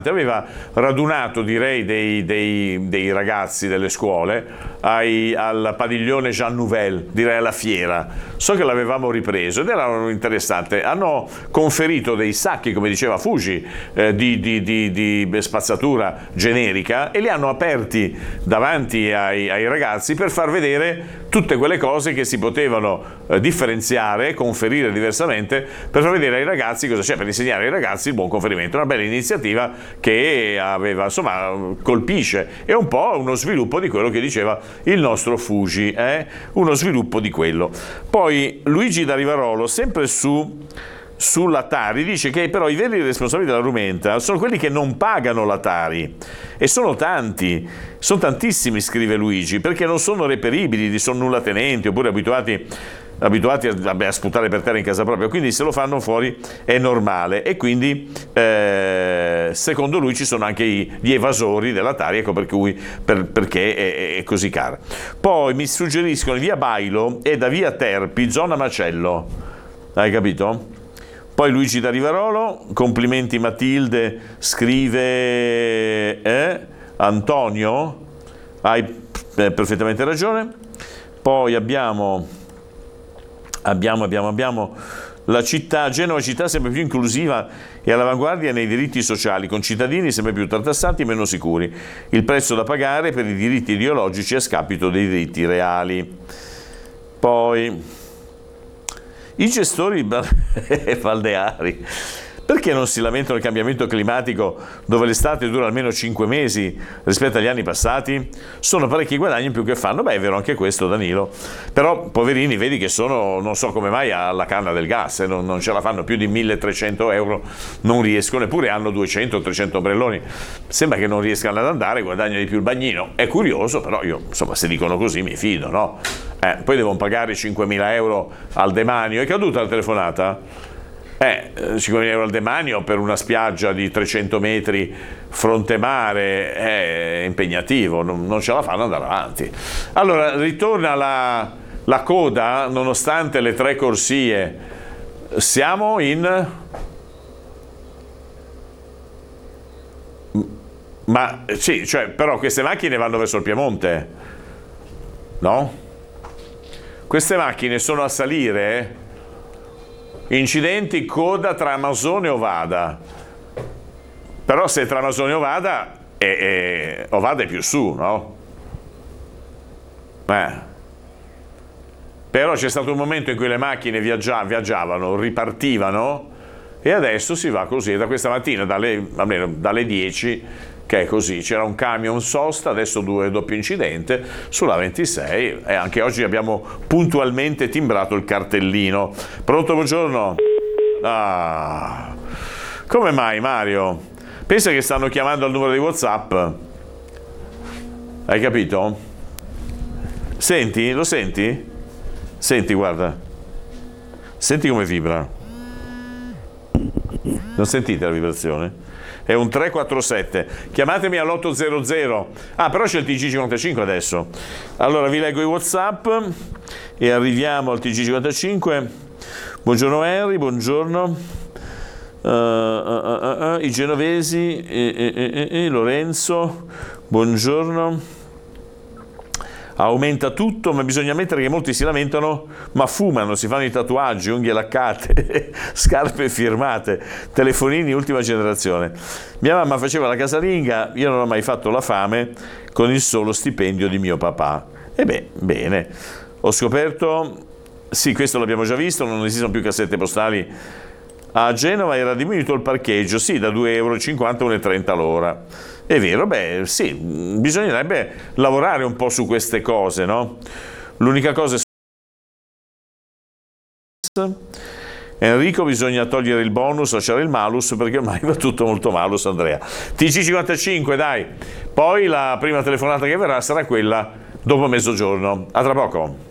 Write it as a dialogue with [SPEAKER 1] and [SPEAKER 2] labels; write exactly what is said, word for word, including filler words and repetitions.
[SPEAKER 1] Aveva radunato, direi, dei, dei, dei ragazzi delle scuole ai, al padiglione Jean Nouvel, direi alla fiera. So che l'avevamo ripreso ed era interessante. Hanno conferito dei sacchi, come diceva Fuji, eh, di, di, di, di spazzatura generica e li hanno aperti davanti ai, ai ragazzi per far vedere tutte quelle cose che si potevano eh, differenziare, conferire diversamente, per far vedere ai ragazzi cosa c'è, per insegnare ai ragazzi il buon conferimento. Una bella iniziativa che aveva, insomma, colpisce, è un po' uno sviluppo di quello che diceva il nostro Fuji, eh? uno sviluppo di quello. Poi Luigi da Rivarolo, sempre su sulla Tari, dice che però i veri responsabili della rumenta sono quelli che non pagano la Tari, e sono tanti, sono tantissimi, scrive Luigi, perché non sono reperibili, sono nullatenenti oppure abituati abituati a, vabbè, a sputare per terra in casa propria, quindi se lo fanno fuori è normale, e quindi eh, secondo lui ci sono anche i, gli evasori della Tari, ecco per cui, per, perché è, è così cara. Poi mi suggeriscono via Bailo e da via Terpi, zona Macello, hai capito? Poi Luigi da Rivarolo, complimenti Matilde, scrive eh, Antonio, hai eh, perfettamente ragione. Poi abbiamo abbiamo abbiamo abbiamo la città, Genova città sempre più inclusiva e all'avanguardia nei diritti sociali, con cittadini sempre più tartassati e meno sicuri. Il prezzo da pagare per i diritti ideologici a scapito dei diritti reali. Poi i gestori balneari, perché non si lamentano del cambiamento climatico dove l'estate dura almeno cinque mesi rispetto agli anni passati? Sono parecchi guadagni in più che fanno. Beh, è vero anche questo, Danilo. Però, poverini, vedi che sono, non so come mai, alla canna del gas, eh, non, non ce la fanno più di milletrecento euro, non riescono, eppure hanno duecento trecento ombrelloni. Sembra che non riescano ad andare, guadagnano di più il bagnino. È curioso, però io, insomma, se dicono così mi fido, no? Eh, poi devono pagare cinquemila euro al demanio. È caduta la telefonata? Eh, cinquemila euro al demanio per una spiaggia di trecento metri fronte mare è impegnativo, non, non ce la fanno andare avanti. Allora, ritorna la, la coda, nonostante le tre corsie. Siamo in... Ma sì, cioè, però queste macchine vanno verso il Piemonte, no? Queste macchine sono a salire, incidenti, coda tra Masone e Ovada. Però se tra Masone e Ovada, è, è, Ovada è più su, no? Eh. Però c'è stato un momento in cui le macchine viaggia, viaggiavano, ripartivano, e adesso si va così. Da questa mattina, dalle, almeno dalle dieci, che è così, c'era un camion sosta, adesso due doppio incidente sulla ventisei, e anche oggi abbiamo puntualmente timbrato il cartellino. Pronto, buongiorno? Ah, come mai, Mario? Pensa che stanno chiamando al numero di WhatsApp? Hai capito? Senti, lo senti? Senti, guarda, senti come vibra. Non sentite la vibrazione? È un tre quattro sette. Chiamatemi all'otto zero zero. Ah, però c'è il T G cinquantacinque adesso. Allora vi leggo i WhatsApp e arriviamo al T G cinquantacinque. Buongiorno Henry, buongiorno. Uh, uh, uh, uh, I genovesi, eh, eh, eh, eh, Lorenzo, buongiorno. Aumenta tutto, ma bisogna ammettere che molti si lamentano, ma fumano, si fanno i tatuaggi, unghie laccate, scarpe firmate, telefonini ultima generazione. Mia mamma faceva la casalinga, io non ho mai fatto la fame con il solo stipendio di mio papà. E beh, bene. Ho scoperto, sì, questo l'abbiamo già visto, non esistono più cassette postali. A Genova era diminuito il parcheggio, sì, da due e cinquanta euro a uno e trenta l'ora. È vero, beh, sì, bisognerebbe lavorare un po' su queste cose, no? L'unica cosa è... Enrico, bisogna togliere il bonus, lasciare il malus, perché ormai va tutto molto malus, Andrea. T G cinquantacinque, dai. Poi la prima telefonata che verrà sarà quella dopo mezzogiorno. A tra poco.